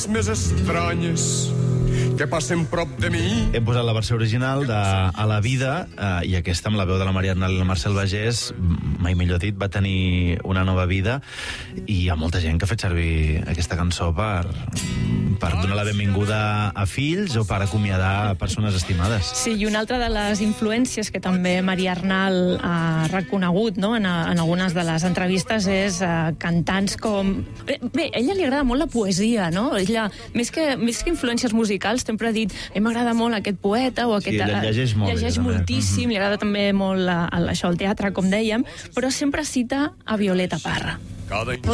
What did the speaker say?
més estranyes que passen prop de mi. Hem posat la versió original de A la vida, i aquesta amb la veu de la Maria Arnal i el Marcel Bagés, mai millor dit, va tenir una nova vida, i hi ha molta gent que ha fet servir aquesta cançó per donar la benvinguda a fills o per acomiadar persones estimades. Sí, i una altra de les influències que també Maria Arnal ha reconegut, no?, en algunes de les entrevistes és cantants com... Bé, a ella li agrada molt la poesia, no? Ella, més que influències musicals, sempre ha dit m'agrada molt aquest poeta o aquest... Sí, ella llegeix molt. Llegeix moltíssim, li agrada també molt això, el teatre, com dèiem, però sempre cita a Violeta Parra.